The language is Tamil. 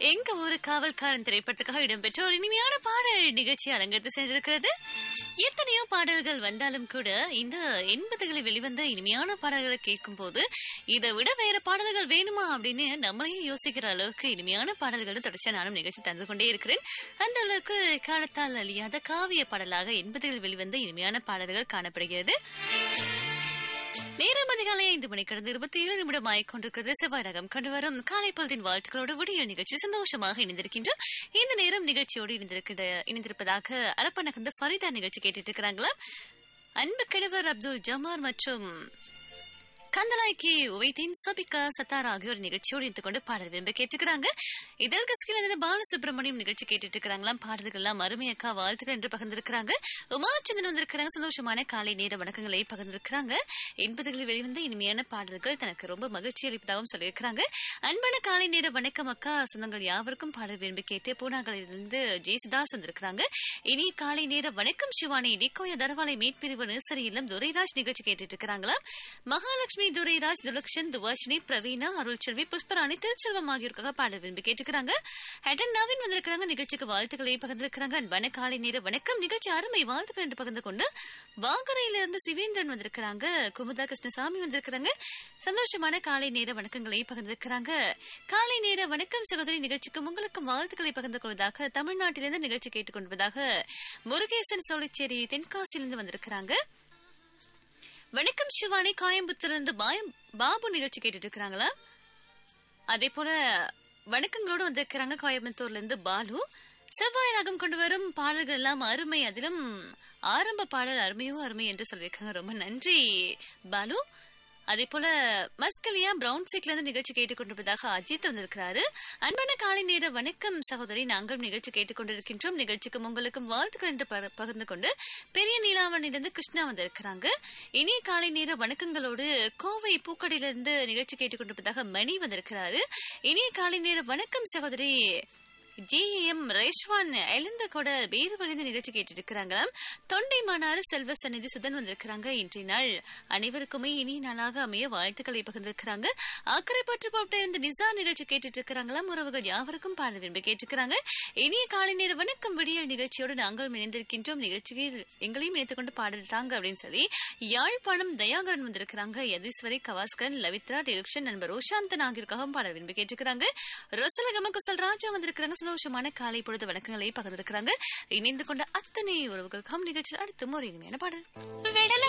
எங்க ஊரு காவல்காரன் திரைப்படத்துக்காக இடம்பெற்ற ஒரு இனிமையான பாடல் நிகழ்ச்சி அரங்கத்து சென்றிருக்கிறது. எத்தனையோ பாடல்கள் வந்தாலும் கூட இந்த 80களில் வெளிவந்த இனிமையான பாடல்களை கேட்கும் போது இதை விட வேற பாடல்கள் வேணுமா அப்படின்னு நம்மளையே யோசிக்கிற அளவுக்கு இனிமையான பாடல்கள் தொடர்ச்சியா நானும் நிகழ்ச்சி தந்து கொண்டே இருக்கிறேன். அந்த அளவுக்கு காலத்தால் அழியாத காவிய பாடலாக 80களில் வெளிவந்த இனிமையான பாடல்கள் காணப்படுகிறது. நேரம் அதிகாலை 5 மணி கடந்து 27 நிமிடம் ஆயிக்கொண்டிருக்கிறது. செவ்வாய் ரகம் கண்டு வரும் காலை பொழுதின் வாழ்த்துக்களோடு விடியல் நிகழ்ச்சி சந்தோஷமாக இணைந்திருக்கின்றோம். இந்த நேரம் நிகழ்ச்சியோடு இணைந்திருப்பதாக அரப்பணக்கந்த ஃபரிதா நிகழ்ச்சி கேட்டுட்டு இருக்கிறாங்களா. அன்பு கிழவர் அப்துல் ஜமார் மற்றும் கந்தலாய்க்கு உவைத்தின் சபிகா சத்தார் ஆகியோர் நிகழ்ச்சியோடு இருந்து கொண்டு பாடல் விரும்ப கேட்டுக்கிறாங்க. இதழ் கஸ்கில பாலசுப்ரமணியம் நிகழ்ச்சி கேட்டுட்டு இருக்கிறாங்களாம். பாடல்கள் எல்லாம் அருமையக்கா வாழ்த்துக்கள் என்று பகிர்ந்திருக்கிறாங்க. உமாச்சந்திரன் வந்திருக்கிறாங்க. சந்தோஷமான காலை நேர வணக்கங்களை பகிர்ந்திருக்கிறாங்க. 80களில் வெளிவந்த இனிமையான பாடல்கள் தனக்கு ரொம்ப மகிழ்ச்சி அளிப்பதாகவும் சொல்லியிருக்கிறாங்க. அன்பான காலை நேர வணக்கம் அக்கா, சொந்தங்கள் யாவருக்கும் பாடல் விரும்பி கேட்டு பூனாகளிலிருந்து ஜெயசுதாஸ் வந்திருக்கிறாங்க. இனி காலை நேர வணக்கம் சிவானி டிகோய தரவாலை மீட்பிரிவு நர்சரி இல்லம் துரைராஜ் நிகழ்ச்சி கேட்டுட்டு இருக்கிறாங்களாம். மகாலட்சுமி துரைராஜ், துலக்ஷன், துவாஷினி, பிரவீனா, அருள்செல்வி, புஷ்பராணி, திருச்செல்வம் ஆகியோருக்காக பாடல் விரும்பி கேட்டுக்கிறாங்க. ஹெடன் நவீன் வந்திருக்கிறாங்க. நிகழ்ச்சிக்கு வாழ்த்துக்களை பகிர்ந்திருக்கிறாங்க. அன்பான காலை நேர வணக்கம், நிகழ்ச்சி அருமை வாழ்த்துக்கள் என்று பகிர்ந்து கொண்டு வாங்கரையிலிருந்து சிவேந்திரன் வந்திருக்கிறாங்க. குமுதா கிருஷ்ணசாமி வந்திருக்கிறாங்க. சந்தோஷமான காலை நேர வணக்கங்களை பகிர்ந்திருக்கிறாங்க. காலை நேர வணக்கம் சகோதரி, நிகழ்ச்சிக்கு உங்களுக்கும் வாழ்த்துக்களை பகிர்ந்து கொள்வதாக தமிழ்நாட்டிலிருந்து நிகழ்ச்சி கேட்டுக்கொள்வதாக முருகேசன் சோழிச்சேரி தென்காசியிலிருந்து வந்திருக்கிறாங்க. வணக்கம் சிவானி, கோயம்புத்தூர்ல பாபு நிகழ்ச்சி கேட்டுட்டு இருக்கிறாங்களா. அதே போல வணக்கங்களோடு வந்திருக்கிறாங்க கோயம்புத்தூர்ல இருந்து பாலு. செவ்வாய் ராகம் கொண்டு வரும் பாடல்கள் எல்லாம் அருமை, அதிலும் ஆரம்ப பாடல் அருமையோ அருமை என்று சொல்லியிருக்காங்க. ரொம்ப நன்றி பாலு. அதே போல மஸ்கலியா பிரவுன் சீட்ல இருந்து நிகழ்ச்சி கேட்டுக்கொண்டிருப்பதாக அஜித் வந்திருக்கிறாரு. அன்பான காலை நேர வணக்கம் சகோதரி, நாங்கள் நிகழ்ச்சி கேட்டுக்கொண்டிருக்கின்றோம். நிகழ்ச்சிக்கும் உங்களுக்கும் வாழ்த்துக்கள் என்று பகிர்ந்து கொண்டு பெரிய நீலாவணிலிருந்து கிருஷ்ணா வந்திருக்கிறாங்க. இனிய காலை நேர வணக்கங்களோடு கோவை பூக்கடையிலிருந்து நிகழ்ச்சி கேட்டுக்கொண்டிருப்பதாக மணி வந்திருக்கிறாரு. இனிய காலை நேர வணக்கம் சகோதரி ஜிஎம் ரேஷ்வான் எழுந்த கூட வேறு வழிந்த நிகழ்ச்சி கேட்டு இருக்கிறாங்களாம். தொண்டை மாநாறு செல்வ சந்நிதி சுதன் வந்திருக்கிறாங்க. இன்றைய நாள் அனைவருக்குமே இனிய நாளாக அமைய வாழ்த்துக்களை பகிர்ந்திருக்கிறாங்க. அக்கறை பற்று போட்ட இந்த நிசா நிகழ்ச்சி கேட்டுட்டு இருக்கிறாங்களாம். உறவுகள் யாவருக்கும் பாட விரும்பி கேட்டுக்கிறாங்க. இனிய காலை நேர வணக்கம் விடியல் நிகழ்ச்சியோடு நாங்கள் இணைந்திருக்கின்றோம். நிகழ்ச்சியில் எங்களையும் இணைத்துக் கொண்டு பாடுறாங்க அப்படின்னு சொல்லி யாழ்ப்பாணம் தயாகரன் வந்திருக்கிறாங்க. யதீஸ்வரி, கவாஸ்கரன், லவித்ரா, டிலக்ஷன், நண்பர் ஓஷாந்தன் ஆகியோருக்காகவும் பாட விரும்பி கேட்டுக்கிறாங்க. ரொசலகம குசல் ராஜா வந்திருக்கிறாங்க. சந்தோஷமான காலை பொழுது வணக்கங்களை பகிர்ந்திருக்கிறாங்க. இணைந்து கொண்ட அத்தனை உறவுகளுக்கும் நிகழ்ச்சியில் அடுத்தும் ஒரு இனிமையான பாடல்.